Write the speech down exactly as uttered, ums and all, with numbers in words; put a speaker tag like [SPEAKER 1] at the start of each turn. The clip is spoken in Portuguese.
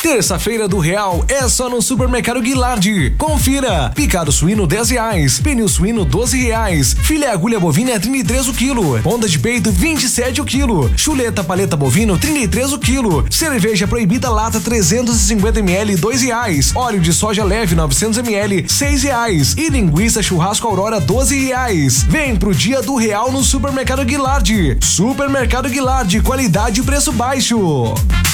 [SPEAKER 1] Terça-feira do Real é só no Supermercado Guilherme. Confira. Picado suíno dez reais, pernil suíno doze reais, filé agulha bovina trinta e três o quilo, ponta de peito vinte e sete o quilo, chuleta paleta bovino trinta e três o quilo, cerveja proibida lata trezentos e cinquenta mililitros dois reais, óleo de soja leve novecentos mililitros seis reais e linguiça churrasco Aurora doze reais. Vem pro dia do Real no Supermercado Guilherme. Supermercado Guilherme, qualidade e preço baixo.